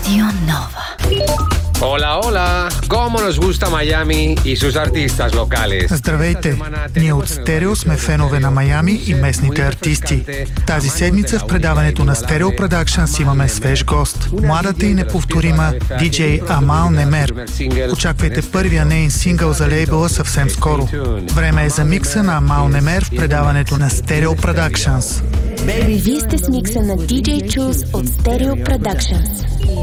Radio Nova. Hola, hola! ¿Cómo nos gusta Miami y sus artistas locales? Здравейте! Ние от Стерео сме фенове на Майами и местните артисти. Тази седмица в предаването на Stereo Productions имаме свеж гост. Младата и неповторима диджей Амал Немер. Очаквайте първия нейн сингъл за лейбъла съвсем скоро. Време е за микса на Амал Немер в предаването на Stereo Productions. Вие сте с микса на DJ Chus от Stereo Productions.